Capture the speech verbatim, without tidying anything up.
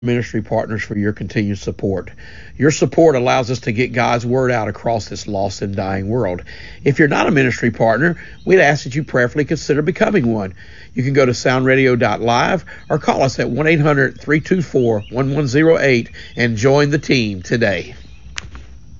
ministry partners for your continued support. Your support allows us to get God's word out across this lost and dying world. If you're not a ministry partner, we'd ask that you prayerfully consider becoming one. You can go to sound radio dot live or call us at one eight hundred, three two four, one one zero eight and join the team today.